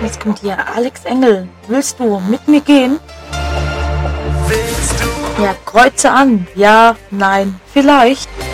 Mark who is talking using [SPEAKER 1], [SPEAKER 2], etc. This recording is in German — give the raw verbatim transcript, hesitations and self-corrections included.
[SPEAKER 1] Jetzt kommt hier Alex Engel. Willst du mit mir gehen?
[SPEAKER 2] Willst du?
[SPEAKER 1] Ja, kreuze an. Ja, nein, vielleicht.